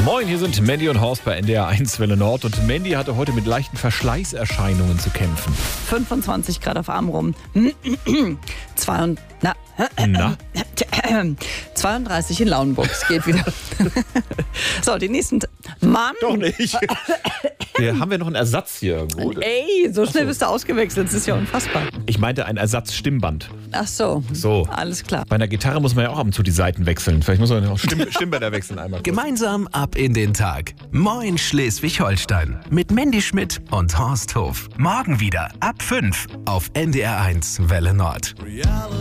Moin, hier sind Mandy und Horst bei NDR 1 Welle Nord. Und Mandy hatte heute mit leichten Verschleißerscheinungen zu kämpfen. 25 Grad auf Amrum. 32 in Lauenburg. Es geht wieder. So, die nächsten... Mann! Doch nicht. Haben wir noch einen Ersatz hier irgendwo? Ey, so schnell bist du ausgewechselt. Das ist ja unfassbar. Ich meinte ein Ersatz-Stimmband. Ach so. So. Alles klar. Bei einer Gitarre muss man ja auch ab und zu die Seiten wechseln. Vielleicht muss man auch Stimmbänder wechseln einmal. Gemeinsam ab in den Tag. Moin Schleswig-Holstein. Mit Mandy Schmidt und Horst Hof. Morgen wieder ab 5 auf NDR 1 Welle Nord.